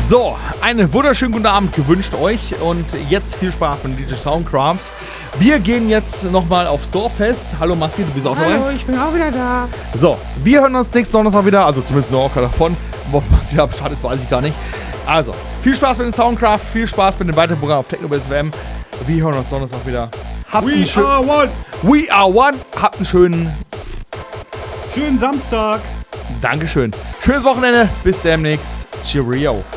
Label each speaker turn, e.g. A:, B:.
A: So, einen wunderschönen guten Abend gewünscht euch und jetzt viel Spaß mit DJ Soundcrafts. Wir gehen jetzt nochmal aufs Dorffest. Hallo Massi, du bist auch dabei?
B: Hallo, ich bin auch wieder da.
A: So, wir hören uns nächsten Donnerstag wieder, also zumindest noch davon. Ob Massi am Start ist, weiß ich gar nicht. Also, viel Spaß mit dem Soundcraft, viel Spaß mit dem weiteren Programm auf TechnoBSWM. Wir hören uns Donnerstag wieder.
C: We are one.
A: We are one. Habt einen schönen
C: Schönen Samstag.
A: Dankeschön. Schönes Wochenende. Bis demnächst. Cheerio.